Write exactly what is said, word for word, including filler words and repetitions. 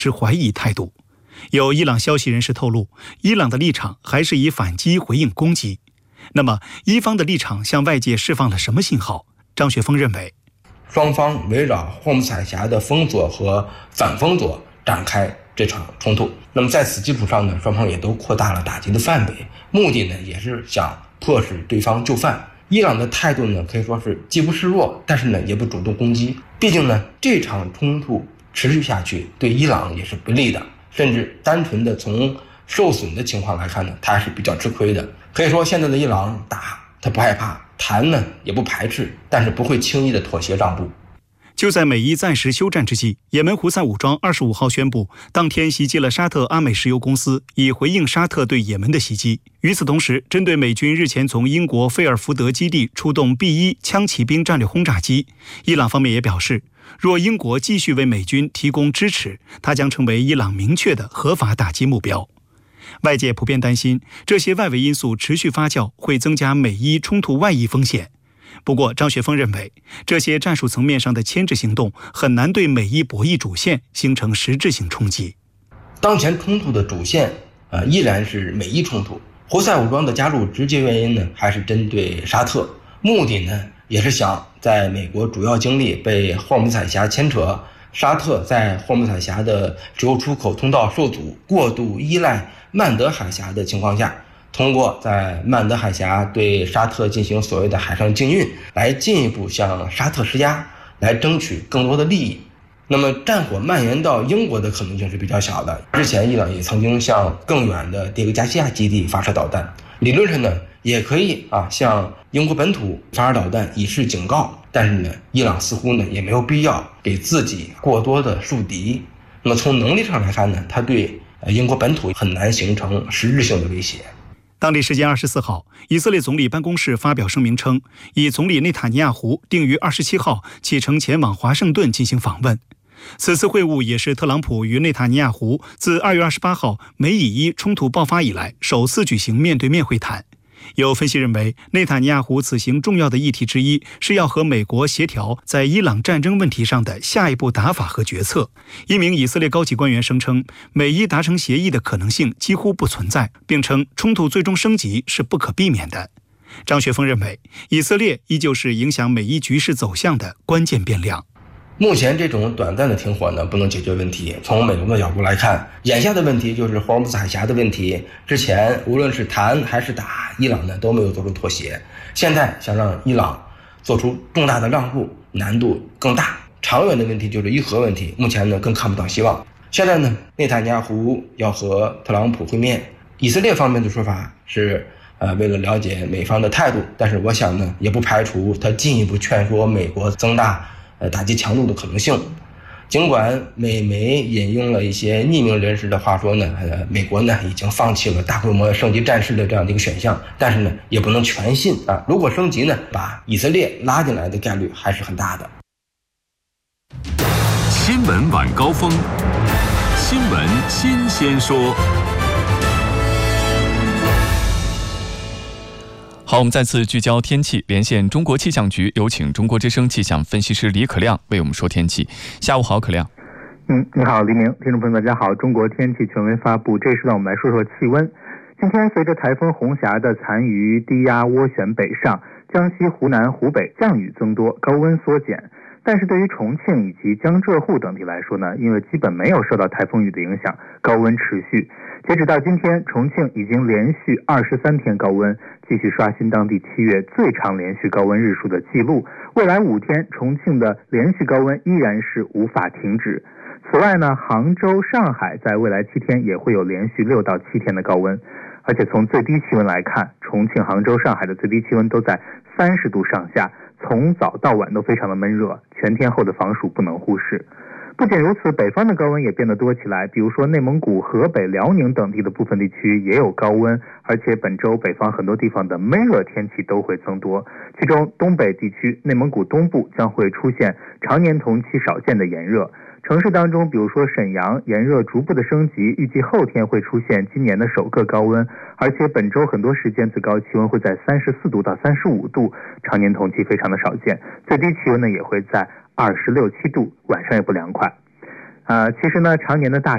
持怀疑态度。有伊朗消息人士透露，伊朗的立场还是以反击回应攻击。那么，伊方的立场向外界释放了什么信号？张雪峰认为， 双方围绕霍姆斯海峡的封锁和反封锁展开这场冲突。那么在此基础上呢，双方也都扩大了打击的范围，目的呢也是想迫使对方就范。伊朗的态度呢可以说是既不示弱，但是呢也不主动攻击。毕竟呢这场冲突持续下去对伊朗也是不利的，甚至单纯的从受损的情况来看呢，它还是比较吃亏的。可以说现在的伊朗打他不害怕，谈呢也不排斥，但是不会轻易的妥协让步。 就在美伊暂时休战之际，也门胡塞武装二十五号宣布，当天袭击了沙特阿美石油公司，以回应沙特对也门的袭击。与此同时，针对美军日前从英国菲尔福德基地出动 B 一 枪骑兵战略轰炸机，伊朗方面也表示，若英国继续为美军提供支持，它将成为伊朗明确的合法打击目标。外界普遍担心，这些外围因素持续发酵，会增加美伊冲突外溢风险。不过，张雪峰认为，这些战术层面上的牵制行动很难对美伊博弈主线形成实质性冲击。 当前冲突的主线，呃，依然是美伊冲突。胡塞武装的加入直接原因呢，还是针对沙特，目的呢，也是想在美国主要精力被霍姆斯海峡牵扯，沙特在霍姆斯海峡的石油出口通道受阻，过度依赖曼德海峡的情况下，通过在曼德海峡对沙特进行所谓的海上禁运，来进一步向沙特施压，来争取更多的利益。那么战火蔓延到英国的可能性是比较小的。之前伊朗也曾经向更远的迭戈加西亚基地发射导弹，理论上呢也可以啊向英国本土发射导弹以示警告，但是呢伊朗似乎呢也没有必要给自己过多的树敌。那么从能力上来看呢，它对英国本土很难形成实质性的威胁。 当地时间二十四号，以色列总理办公室发表声明称，以总理内塔尼亚胡定于二十七号启程前往华盛顿进行访问。此次会晤也是特朗普与内塔尼亚胡自二月二十八号美以伊冲突爆发以来首次举行面对面会谈。有分析认为，内塔尼亚胡此行重要的议题之一是要和美国协调在伊朗战争问题上的下一步打法和决策。一名以色列高级官员声称，美伊达成协议的可能性几乎不存在，并称冲突最终升级是不可避免的。张雪峰认为，以色列依旧是影响美伊局势走向的关键变量。 目前这种短暂的停火呢，不能解决问题。从美国的角度来看，眼下的问题就是霍尔木兹海峡的问题。之前无论是谈还是打，伊朗呢都没有做出妥协。现在想让伊朗做出重大的让步，难度更大。长远的问题就是伊核问题，目前呢更看不到希望。现在呢，内塔尼亚胡要和特朗普会面，以色列方面的说法是，呃，为了了解美方的态度，但是我想呢，也不排除他进一步劝说美国增大呃，打击强度的可能性。尽管美媒引用了一些匿名人士的话说呢，呃，美国呢已经放弃了大规模升级战事的这样的一个选项，但是呢，也不能全信啊。如果升级呢，把以色列拉进来的概率还是很大的。 新闻晚高峰，新闻新鲜说。 好，我们再次聚焦天气，连线中国气象局，有请中国之声气象分析师李可亮为我们说天气。下午好，可亮。 嗯，你好，黎明，听众朋友大家好。中国天气权威发布，这时段我们来说说气温。今天随着台风红霞的残余低压涡旋北上，江西、湖南、湖北降雨增多，高温缩减。但是对于重庆以及江浙沪等地来说呢，因为基本没有受到台风雨的影响，高温持续。截止到今天，重庆已经连续二十三天高温，继续刷新当地七月最长连续高温日数的记录。未来五天，重庆的连续高温依然是无法停止。此外呢，杭州、上海在未来七天也会有连续六到七天的高温。而且从最低气温来看，重庆、杭州、上海的最低气温都在三十度上下，从早到晚都非常的闷热，全天候的防暑不能忽视。不仅如此，北方的高温也变得多起来，比如说内蒙古、河北、辽宁等地的部分地区也有高温，而且本周北方很多地方的闷热天气都会增多，其中东北地区、内蒙古东部将会出现常年同期少见的炎热。城市当中，比如说沈阳，炎热逐步的升级，预计后天会出现今年的首个高温，而且本周很多时间最高气温会在三十四度到三十五度，常年同期非常的少见。最低气温呢也会在二十六七度，晚上也不凉快。呃，其实呢，常年的大